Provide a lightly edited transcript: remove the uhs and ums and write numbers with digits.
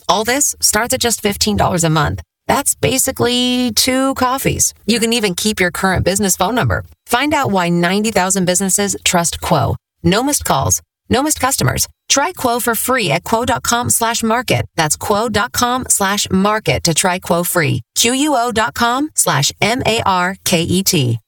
All this starts at just $15 a month. That's basically 2 coffees. You can even keep your current business phone number. Find out why 90,000 businesses trust Quo. No missed calls, no missed customers. Try Quo for free at quo.com/market. That's quo.com/market to try Quo free. QUO.com/MARKET.